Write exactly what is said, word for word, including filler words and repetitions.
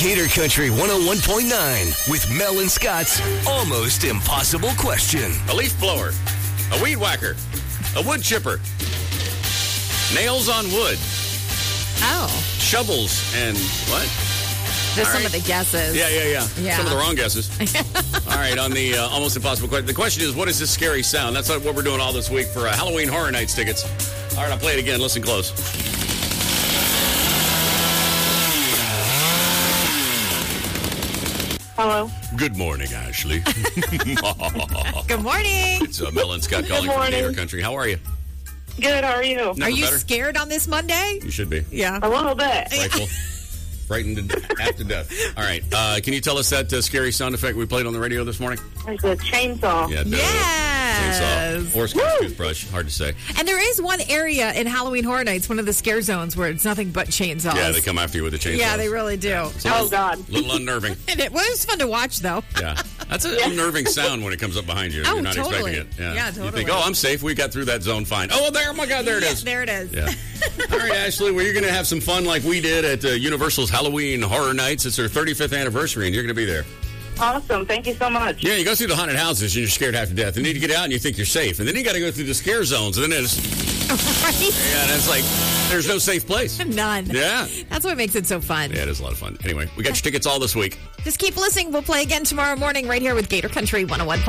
Gator Country one oh one point nine with Mel and Scott's Almost Impossible Question. A leaf blower, a weed whacker, a wood chipper, nails on wood, Oh. shovels, and what? There's All some right. of the guesses. Yeah, yeah, yeah, Yeah. Some of the wrong guesses. All right, on the uh, Almost Impossible Question. The question is, what is this scary sound? That's what we're doing all this week for uh, Halloween Horror Nights tickets. All right, I'll play it again. Listen close. Hello. Good morning, Ashley. Good morning. It's uh, Mel and Scott calling Good from morning. Gator Country. How are you? Good, how are you? Never Are you better. scared on this Monday? You should be. Yeah. A little bit. Frightful. Frightened half to death. All right. Uh, can you tell us that uh, scary sound effect we played on the radio this morning? There's a chainsaw. Yeah. duh. Yes. Chainsaw. Or Scott's toothbrush. Hard to say. And there is one area in Halloween Horror Nights, one of the scare zones, where it's nothing but chainsaws. Yeah, they come after you with a chainsaw. Yeah, they really do. It's a Oh, little, God. little unnerving. And it was fun to watch, though. Yeah. That's an unnerving sound when it comes up behind you. Oh, You're not totally. expecting it. Yeah, You totally. think, oh, I'm safe. We got through that zone fine. Oh, there. Oh, my God. There it Yeah, is. there it is. Yeah. All right, Ashley. Well, you're going to have some fun like we did at uh, Universal's Halloween Horror Nights. It's their thirty-fifth anniversary, and you're going to be there. Awesome. Thank you so much. Yeah, you go through the haunted houses, and you're scared half to death. And then you get out, and you think you're safe. And then you got to go through the scare zones, and then it's, Right? yeah, and it's like, there's no safe place. None. Yeah. That's what makes it so fun. Yeah, it is a lot of fun. Anyway, we got your tickets all this week. Just keep listening. We'll play again tomorrow morning right here with Gator Country one oh one.